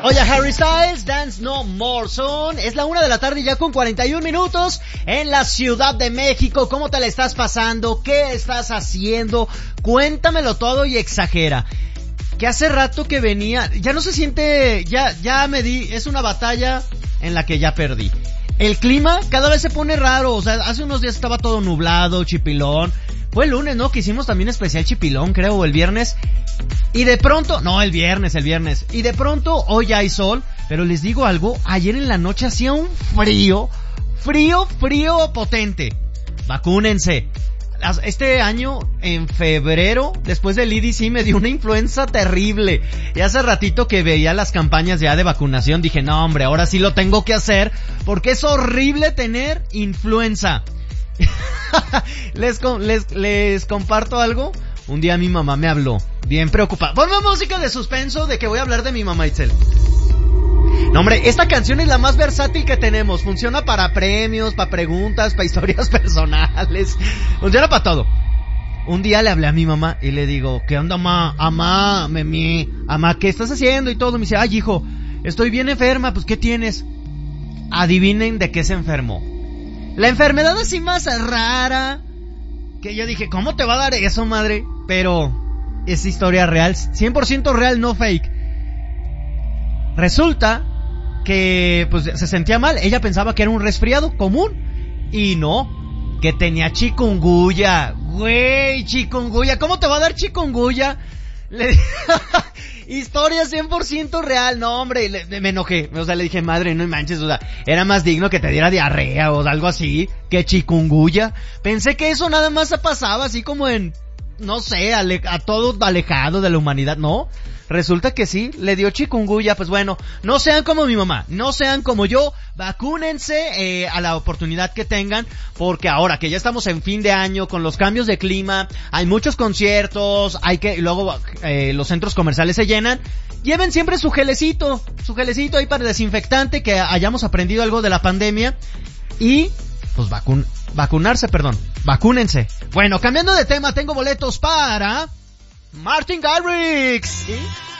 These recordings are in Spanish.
Oye, Harry Styles, Dance No More Zone. Es la 1 de la tarde ya con 41 minutos en la Ciudad de México. ¿Cómo te la estás pasando? ¿Qué estás haciendo? Cuéntamelo todo y exagera. Que hace rato que venía, ya no se siente, ya me di, es una batalla en la que ya perdí. El clima cada vez se pone raro, o sea, hace unos días estaba todo nublado, chipilón. Fue el lunes, ¿no? Que hicimos también especial chipilón, creo, o el viernes. Y de pronto, no, el viernes. Y de pronto, hoy ya hay sol. Pero les digo algo, ayer en la noche hacía un frío potente. Vacúnense. Este año, en febrero, después del EDC, me dio una influenza terrible. Y hace ratito que veía las campañas ya de vacunación, dije, no hombre, ahora sí lo tengo que hacer, porque es horrible tener influenza. Les comparto algo. Un día mi mamá me habló, bien preocupada. Ponme música de suspenso de que voy a hablar de mi mamá Itzel. No hombre, esta canción es la más versátil que tenemos. Funciona para premios, para preguntas, para historias personales. Funciona para todo. Un día le hablé a mi mamá y le digo, ¿qué onda, mamá, ¿qué estás haciendo? Y todo. Me dice, ay, hijo, estoy bien enferma. Pues, ¿qué tienes? Adivinen de qué se enfermó. La enfermedad así más rara, que yo dije, ¿cómo te va a dar eso, madre? Pero es historia real, 100% real, no fake. Resulta que pues se sentía mal, ella pensaba que era un resfriado común, y no, que tenía chikungunya. Güey, chikungunya, ¿cómo te va a dar chikungunya? Historia 100% real, no hombre, me enojé, o sea, le dije, madre, no manches, o sea, era más digno que te diera diarrea o algo así, que chikungunya. Pensé que eso nada más pasaba así como en, no sé, a todo alejado de la humanidad, ¿no? Resulta que sí, le dio chikungunya. Pues bueno, no sean como mi mamá, no sean como yo, vacúnense a la oportunidad que tengan, porque ahora que ya estamos en fin de año, con los cambios de clima, hay muchos conciertos, luego los centros comerciales se llenan. Lleven siempre su gelecito ahí para desinfectante, que hayamos aprendido algo de la pandemia, y pues vacúnense. Bueno, cambiando de tema, tengo boletos para Martin Garrix. ¿Sí?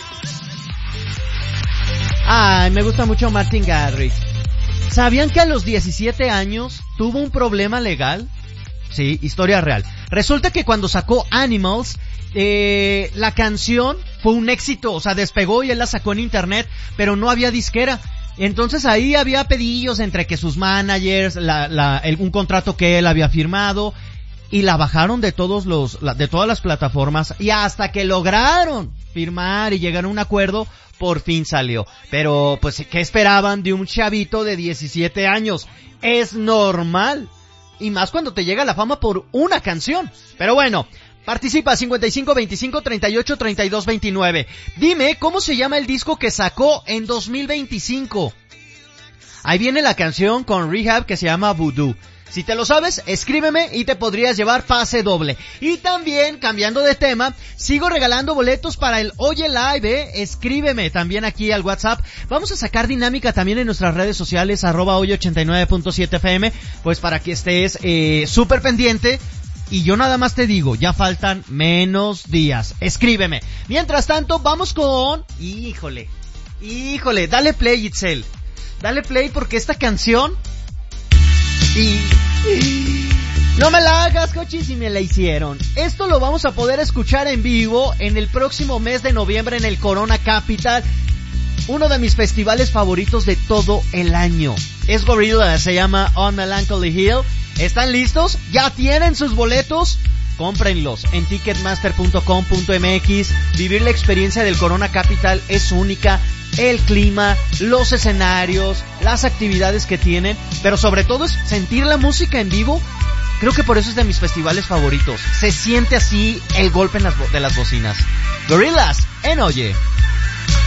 Ay, me gusta mucho Martin Garrix. ¿Sabían que a los 17 años tuvo un problema legal? Sí, historia real. Resulta que cuando sacó Animals, la canción fue un éxito, o sea, despegó y él la sacó en internet, pero no había disquera. Entonces ahí había pedillos entre que sus managers, un contrato que él había firmado, y la bajaron de todas las plataformas, y hasta que lograron firmar y llegar a un acuerdo, por fin salió. Pero pues, ¿qué esperaban de un chavito de 17 años? Es normal, y más cuando te llega la fama por una canción. Pero bueno, participa 55 25 38 32 29. Dime cómo se llama el disco que sacó en 2025. Ahí viene la canción con Rehab que se llama Voodoo. Si te lo sabes, escríbeme y te podrías llevar pase doble. Y también, cambiando de tema, sigo regalando boletos para el Oye Live, Escríbeme también aquí al WhatsApp. Vamos a sacar dinámica también en nuestras redes sociales, @Oye89.7fm, pues para que estés súper pendiente. Y yo nada más te digo, ya faltan menos días. Escríbeme. Mientras tanto, vamos con... Híjole, dale play, Itzel. Dale play porque esta canción... No me la hagas, cochi, si me la hicieron. Esto lo vamos a poder escuchar en vivo en el próximo mes de noviembre en el Corona Capital, uno de mis festivales favoritos de todo el año. Es Gorillaz, se llama On Melancholy Hill. ¿Están listos? ¿Ya tienen sus boletos? Cómprenlos en ticketmaster.com.mx. Vivir la experiencia del Corona Capital es única. El clima, los escenarios, las actividades que tienen, pero sobre todo es sentir la música en vivo. Creo que por eso es de mis festivales favoritos. Se siente así el golpe de las bocinas. Gorillaz en Oye.